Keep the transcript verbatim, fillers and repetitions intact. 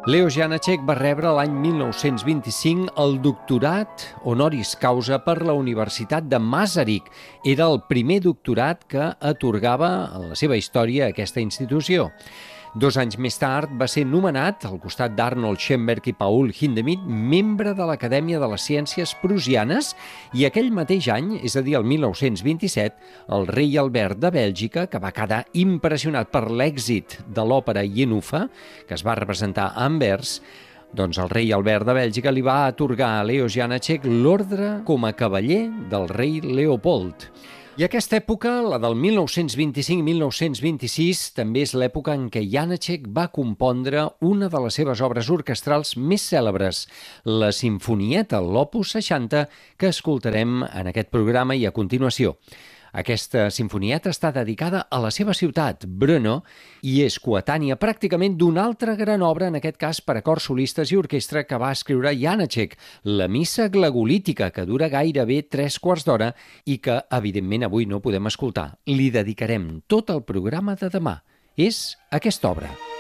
Leo Janáček va rebre l'any mil nou-cents vint-i-cinc el doctorat honoris causa per la Universitat de Masaryk. Era el primer doctorat que atorgava en la seva història aquesta institució. Dos anys més tard va ser nomenat, al costat d'Arnold Schoenberg i Paul Hindemith, membre de l'Acadèmia de les Ciències Prussianes i aquell mateix any, és a dir, el mil nou-cents vint-i-set, el rei Albert de Bèlgica, que va quedar impressionat per l'èxit de l'òpera Jenüfer, que es va representar a Anvers, doncs el rei Albert de Bèlgica li va atorgar a Leo Janáček l'ordre com a cavaller del rei Leopold. I aquesta època, la del mil nou-cents vint-i-cinc mil nou-cents vint-i-sis, també és l'època en què Janáček va compondre una de les seves obres orquestrals més cèlebres, la Simfonieta, l'Opus seixanta, que escoltarem en aquest programa i a continuació. Aquesta simfonieta està dedicada a la seva ciutat, Brno, i és coetània pràcticament d'una altra gran obra, en aquest cas per a cors solistes i orquestra, que va escriure Janáček, la Missa Glagolítica, que dura gairebé tres quarts d'hora i que, evidentment, avui no podem escoltar. Li dedicarem tot el programa de demà. És aquesta obra.